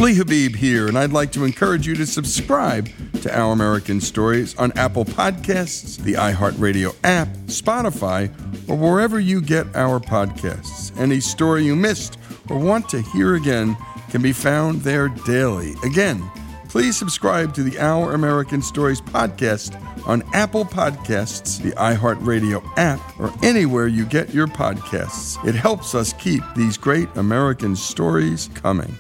Lee Habib here, and I'd like to encourage you to subscribe to Our American Stories on Apple Podcasts, the iHeartRadio app, Spotify, or wherever you get our podcasts. Any story you missed or want to hear again can be found there daily. Again, please subscribe to the Our American Stories podcast on Apple Podcasts, the iHeartRadio app, or anywhere you get your podcasts. It helps us keep these great American stories coming.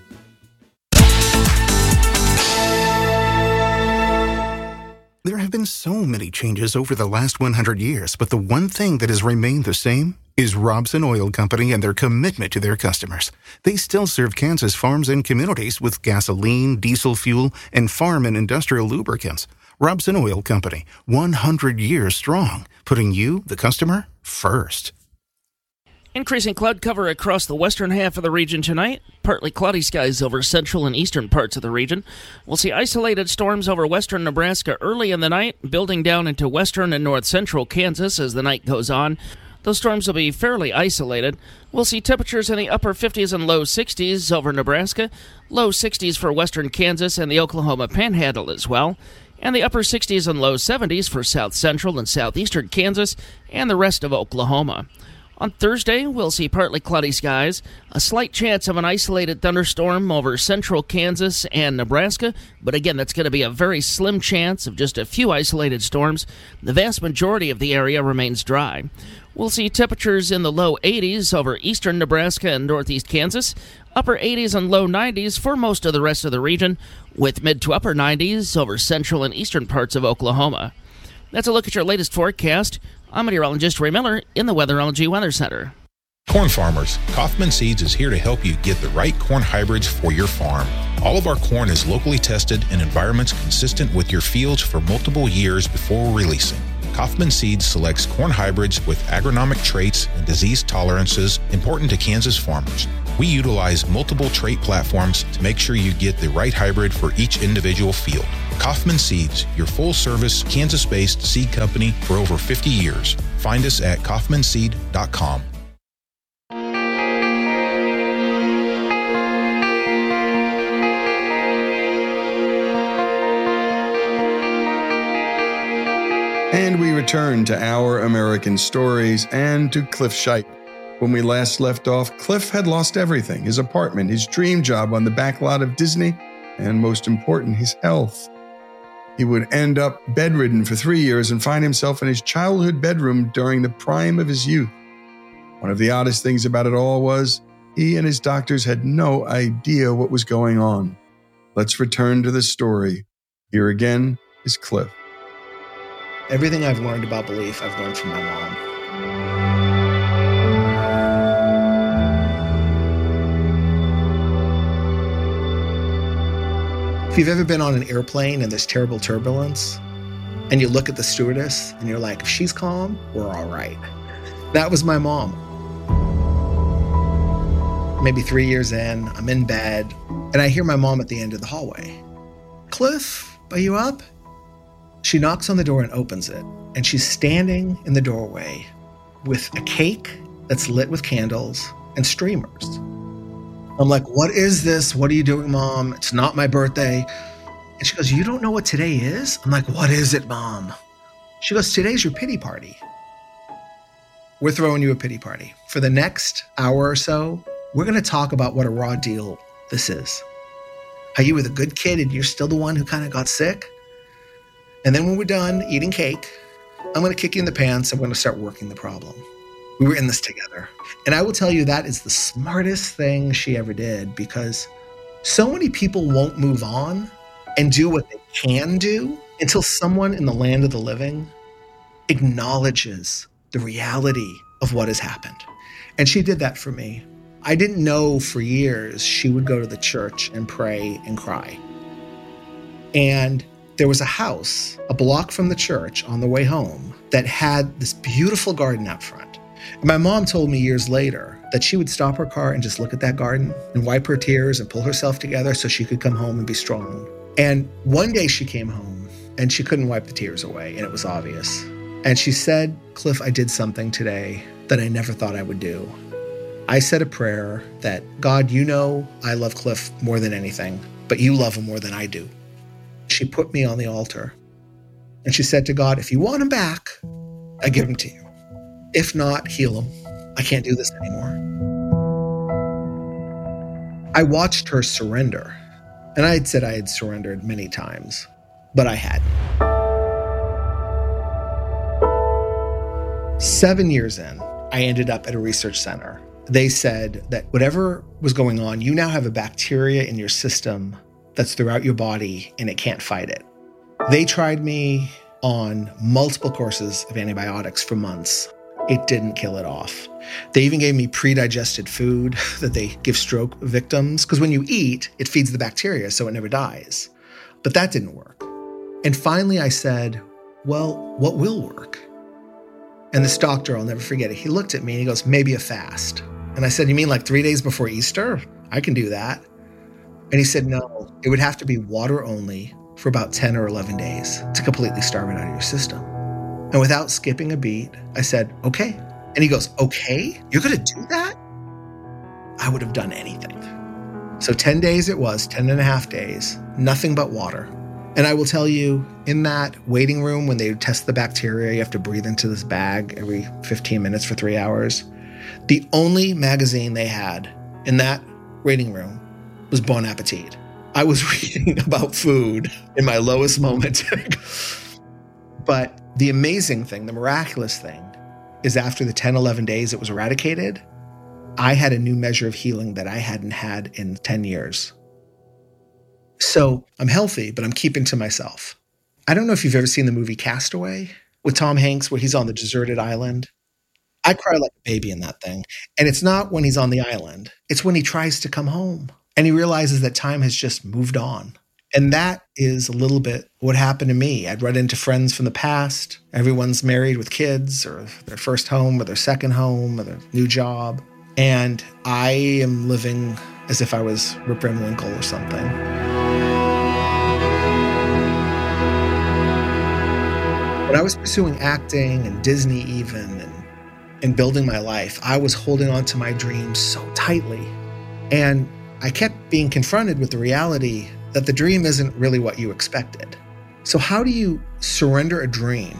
There have been so many changes over the last 100 years, but the one thing that has remained the same is Robson Oil Company and their commitment to their customers. They still serve Kansas farms and communities with gasoline, diesel fuel, and farm and industrial lubricants. Robson Oil Company, 100 years strong, putting you, the customer, first. Increasing cloud cover across the western half of the region tonight. Partly cloudy skies over central and eastern parts of the region. We'll see isolated storms over western Nebraska early in the night, building down into western and north-central Kansas as the night goes on. Those storms will be fairly isolated. We'll see temperatures in the upper 50s and low 60s over Nebraska, low 60s for western Kansas and the Oklahoma Panhandle as well, and the upper 60s and low 70s for south-central and southeastern Kansas and the rest of Oklahoma. On Thursday, we'll see partly cloudy skies, a slight chance of an isolated thunderstorm over central Kansas and Nebraska, but again, that's going to be a very slim chance of just a few isolated storms. The vast majority of the area remains dry. We'll see temperatures in the low 80s over eastern Nebraska and northeast Kansas, upper 80s and low 90s for most of the rest of the region, with mid to upper 90s over central and eastern parts of Oklahoma. That's a look at your latest forecast. I'm meteorologist Ray Miller in the Weatherology Weather Center. Corn farmers, Kaufman Seeds is here to help you get the right corn hybrids for your farm. All of our corn is locally tested in environments consistent with your fields for multiple years before releasing. Kaufman Seeds selects corn hybrids with agronomic traits and disease tolerances important to Kansas farmers. We utilize multiple trait platforms to make sure you get the right hybrid for each individual field. Kaufman Seeds, your full-service, Kansas-based seed company for over 50 years. Find us at kaufmanseed.com. And we return to Our American Stories and to Cliff Scheidt. When we last left off, Cliff had lost everything: his apartment, his dream job on the back lot of Disney, and most important, his health. He would end up bedridden for 3 years and find himself in his childhood bedroom during the prime of his youth. One of the oddest things about it all was he and his doctors had no idea what was going on. Let's return to the story. Here again is Cliff. Everything I've learned about belief, I've learned from my mom. If you've ever been on an airplane and there's terrible turbulence, and you look at the stewardess and you're like, if she's calm, we're all right. That was my mom. Maybe 3 years in, I'm in bed, and I hear my mom at the end of the hallway. Cliff, are you up? She knocks on the door and opens it, and she's standing in the doorway with a cake that's lit with candles and streamers. I'm like, what is this? What are you doing, Mom? It's not my birthday. And she goes, you don't know what today is? I'm like, what is it, Mom? She goes, today's your pity party. We're throwing you a pity party. For the next hour or so, we're going to talk about what a raw deal this is. How you were the good kid and you're still the one who kind of got sick. And then when we're done eating cake, I'm going to kick you in the pants. I'm going to start working the problem. We were in this together. And I will tell you that is the smartest thing she ever did, because so many people won't move on and do what they can do until someone in the land of the living acknowledges the reality of what has happened. And she did that for me. I didn't know for years she would go to the church and pray and cry. And there was a house a block from the church on the way home that had this beautiful garden out front. And my mom told me years later that she would stop her car and just look at that garden and wipe her tears and pull herself together so she could come home and be strong. And one day she came home and she couldn't wipe the tears away, and it was obvious. And she said, Cliff, I did something today that I never thought I would do. I said a prayer that, God, you know I love Cliff more than anything, but you love him more than I do. She put me on the altar. And she said to God, if you want him back, I give him to you. If not, heal him. I can't do this anymore. I watched her surrender. And I had said I had surrendered many times, but I hadn't. 7 years in, I ended up at a research center. They said that whatever was going on, you now have a bacteria in your system that's throughout your body and it can't fight it. They tried me on multiple courses of antibiotics for months. It didn't kill it off. They even gave me pre-digested food that they give stroke victims, because when you eat, it feeds the bacteria so it never dies. But that didn't work. And finally I said, well, what will work? And this doctor, I'll never forget it, he looked at me and he goes, maybe a fast. And I said, you mean like 3 days before Easter? I can do that. And he said, no, it would have to be water only for about 10 or 11 days to completely starve it out of your system. And without skipping a beat, I said, okay. And he goes, okay, you're going to do that? I would have done anything. So 10 days it was, 10 and a half days, nothing but water. And I will tell you, in that waiting room, when they test the bapteria, you have to breathe into this bag every 15 minutes for 3 hours. The only magazine they had in that waiting room was Bon Appetit. I was reading about food in my lowest moment. But the amazing thing, the miraculous thing, is after the 10, 11 days it was eradicated, I had a new measure of healing that I hadn't had in 10 years. So I'm healthy, but I'm keeping to myself. I don't know if you've ever seen the movie Castaway with Tom Hanks, where he's on the deserted island. I cry like a baby in that thing. And it's not when he's on the island. It's when he tries to come home and he realizes that time has just moved on. And that is a little bit what happened to me. I'd run into friends from the past. Everyone's married with kids, or their first home or their second home or their new job. And I am living as if I was Rip Van Winkle or something. When I was pursuing acting and Disney even and building my life, I was holding on to my dreams so tightly. And I kept being confronted with the reality that the dream isn't really what you expected. So how do you surrender a dream,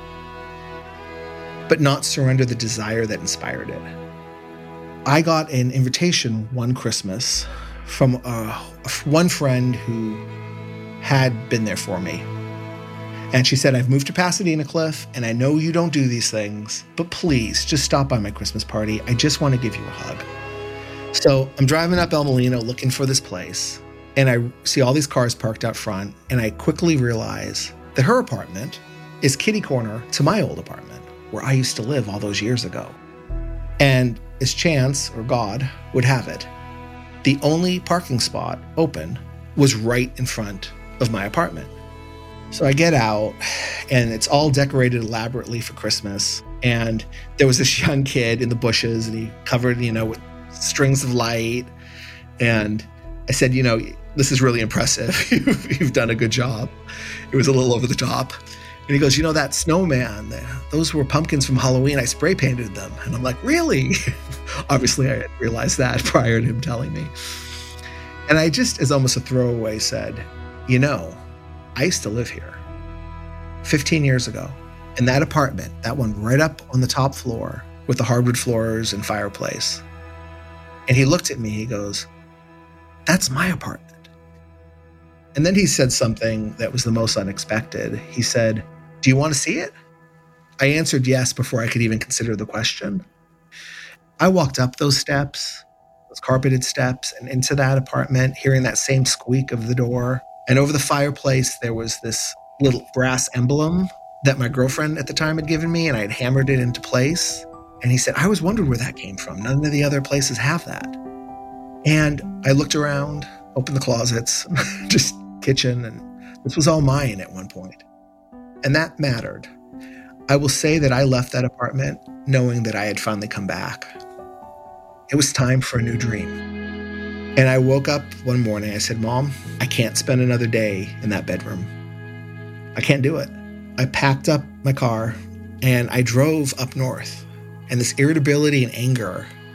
but not surrender the desire that inspired it? I got an invitation one Christmas from one friend who had been there for me. And she said, I've moved to Pasadena, Cliff, and I know you don't do these things, but please just stop by my Christmas party. I just want to give you a hug. So I'm driving up El Molino looking for this place, and I see all these cars parked out front, and I quickly realize that her apartment is kitty corner to my old apartment, where I used to live all those years ago. And as chance, or God, would have it, the only parking spot open was right in front of my apartment. So I get out, and it's all decorated elaborately for Christmas. And there was this young kid in the bushes, and he covered, with strings of light. And I said, this is really impressive. You've done a good job. It was a little over the top. And he goes, that snowman, those were pumpkins from Halloween. I spray painted them. And I'm like, really? Obviously, I hadn't realized that prior to him telling me. And I just, as almost a throwaway, said, I used to live here 15 years ago in that apartment, that one right up on the top floor with the hardwood floors and fireplace. And he looked at me, he goes, that's my apartment. And then he said something that was the most unexpected. He said, do you want to see it? I answered yes before I could even consider the question. I walked up those steps, those carpeted steps, and into that apartment, hearing that same squeak of the door. And over the fireplace, there was this little brass emblem that my girlfriend at the time had given me, and I had hammered it into place. And he said, I always wondered where that came from. None of the other places have that. And I looked around, opened the closets, just kitchen, and this was all mine at one point. And that mattered. I will say that I left that apartment knowing that I had finally come back. It was time for a new dream. And I woke up one morning, I said, Mom, I can't spend another day in that bedroom. I can't do it. I packed up my car and I drove up north. And this irritability and anger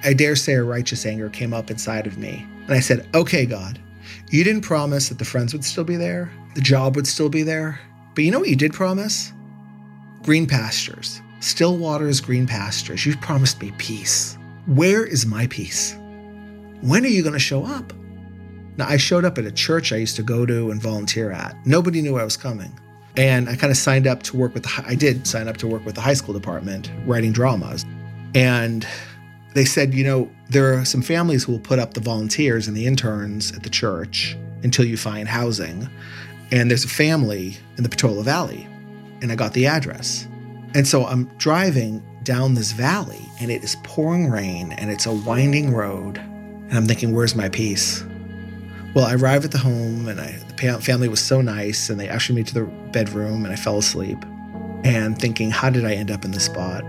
I dare say a righteous anger came up inside of me. And I said, okay, God, you didn't promise that the friends would still be there, the job would still be there. But you know what you did promise? Green pastures, still waters, green pastures. You've promised me peace. Where is my peace? When are you going to show up? Now, I showed up at a church I used to go to and volunteer at. Nobody knew I was coming. And I kind of signed up to work with I did sign up to work with the high school department, writing dramas. And they said, you know, there are some families who will put up the volunteers and the interns at the church until you find housing. And there's a family in the Patola Valley. And I got the address. And so I'm driving down this valley and it is pouring rain and it's a winding road. And I'm thinking, where's my peace? Well, I arrived at the home and the family was so nice and they ushered me to the bedroom and I fell asleep and thinking, how did I end up in this spot?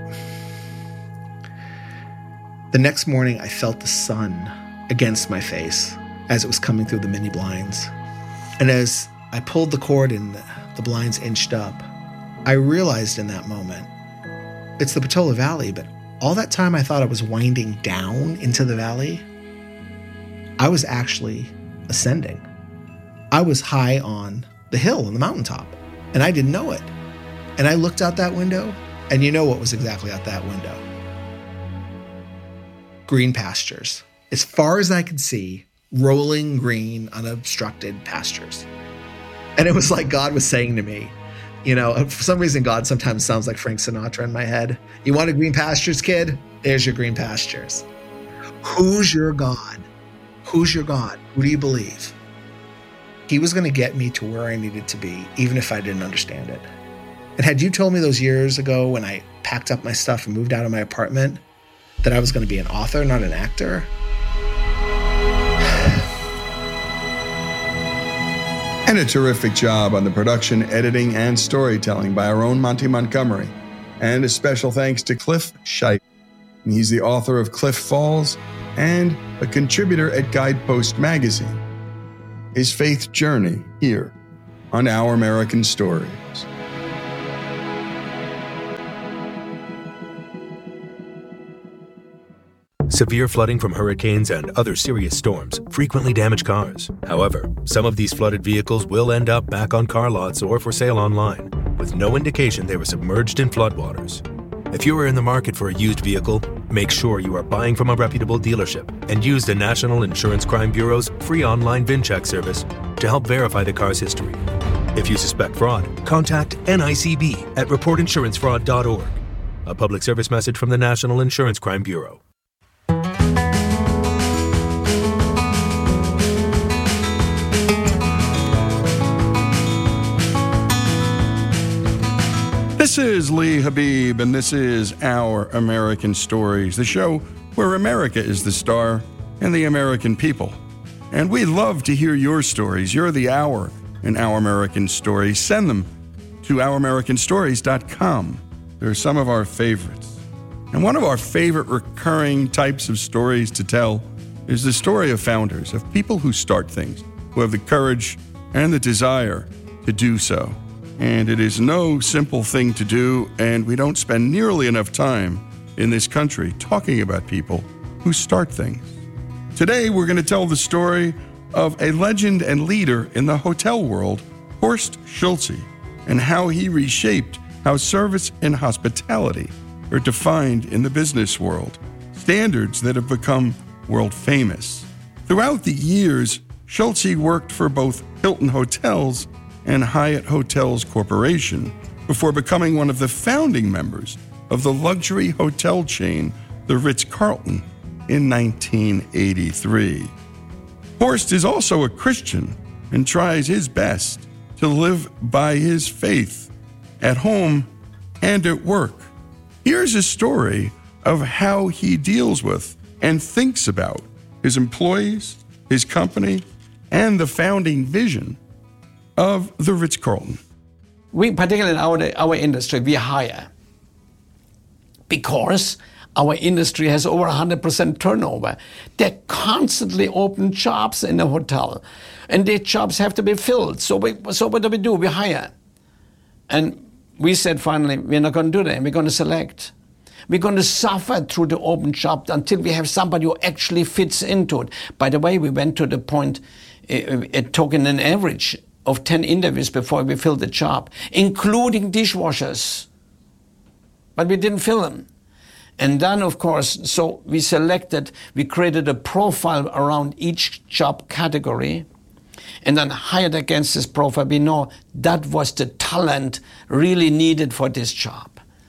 The next morning, I felt the sun against my face as it was coming through the mini blinds. And as I pulled the cord and the blinds inched up, I realized in that moment, it's the Patola Valley, but all that time I thought I was winding down into the valley, I was actually ascending. I was high on the hill on the mountaintop, and I didn't know it. And I looked out that window, and you know what was exactly out that window? Green pastures. As far as I could see, rolling green, unobstructed pastures. And it was like God was saying to me, you know, for some reason, God sometimes sounds like Frank Sinatra in my head. You wanted green pastures, kid? There's your green pastures. Who's your God? Who's your God? Who do you believe? He was going to get me to where I needed to be, even if I didn't understand it. And had you told me those years ago when I packed up my stuff and moved out of my apartment that I was going to be an author, not an actor? And a terrific job on the production, editing, and storytelling by our own Monty Montgomery. And a special thanks to Cliff Shipe. He's the author of Cliff Falls and a contributor at Guidepost Magazine. His faith journey here on Our American Stories. Severe flooding from hurricanes and other serious storms frequently damage cars. However, some of these flooded vehicles will end up back on car lots or for sale online, with no indication they were submerged in floodwaters. If you are in the market for a used vehicle, make sure you are buying from a reputable dealership and use the National Insurance Crime Bureau's free online VIN-check service to help verify the car's history. If you suspect fraud, contact NICB at reportinsurancefraud.org. A public service message from the National Insurance Crime Bureau. This is Lee Habib, and this is Our American Stories, the show where America is the star and the American people. And we love to hear your stories. You're the hour in Our American Stories. Send them to ouramericanstories.com. They're some of our favorites. And one of our favorite recurring types of stories to tell is the story of founders, of people who start things, who have the courage and the desire to do so. And it is no simple thing to do, and we don't spend nearly enough time in this country talking about people who start things. Today, we're going to tell the story of a legend and leader in the hotel world, Horst Schulze, and how he reshaped how service and hospitality are defined in the business world, standards that have become world famous. Throughout the years, Schulze worked for both Hilton Hotels and Hyatt Hotels Corporation before becoming one of the founding members of the luxury hotel chain, the Ritz-Carlton, in 1983. Horst is also a Christian and tries his best to live by his faith at home and at work. Here's a story of how he deals with and thinks about his employees, his company, and the founding vision of the Ritz-Carlton. We, particularly in our industry, we hire because our industry has over 100% turnover. There constantly open jobs in a hotel, and the jobs have to be filled. So what do? We hire. And we said finally, we're not going to do that. We're going to select. We're going to suffer through the open job until we have somebody who actually fits into it. By the way, we went to the point, it took an average of 10 interviews before we filled the job, including dishwashers. But we didn't fill them. And then, of course, so we created a profile around each job category, and then hired against this profile. We know that was the talent really needed for this job.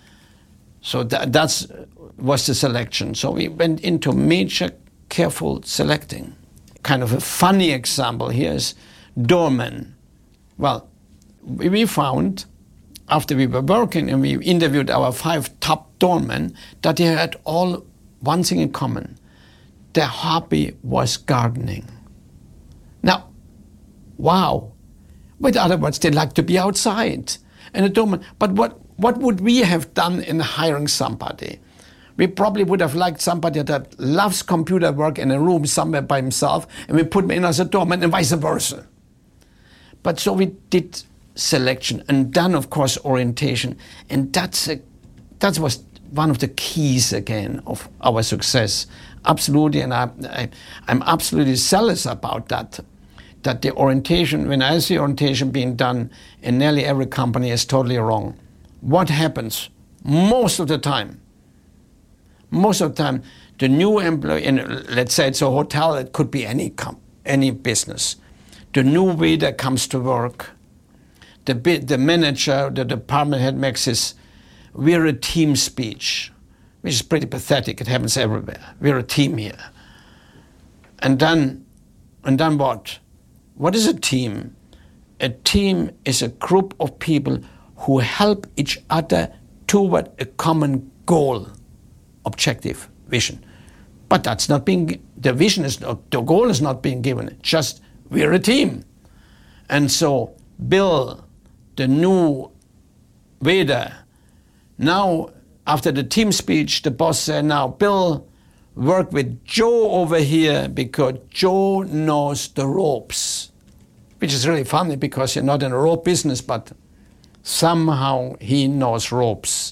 So that was the selection. So we went into major careful selecting. Kind of a funny example here is doorman. Well, we found, after we were working and we interviewed our 5 top doormen, that they had all one thing in common. Their hobby was gardening. Now, wow. With other words, they like to be outside. And a doorman, but what would we have done in hiring somebody? We probably would have liked somebody that loves computer work in a room somewhere by himself, and we put him in as a doorman and vice versa. But so we did selection, and then, of course, orientation. And that was one of the keys, again, of our success. Absolutely, and I'm absolutely zealous about that the orientation, when I see orientation being done in nearly every company, is totally wrong. What happens most of the time? Most of the time, the new employee, and let's say it's a hotel, it could be any business. The new waiter comes to work. The manager, the department head makes his, "We're a team" speech, which is pretty pathetic. It happens everywhere. We're a team here. And then what? What is a team? A team is a group of people who help each other toward a common goal, objective, vision. But that's not being, the goal is not being given, just we're a team. And so Bill, the new waiter, now after the team speech, the boss said, "Now Bill, work with Joe over here because Joe knows the ropes," which is really funny because you're not in a rope business, but somehow he knows ropes.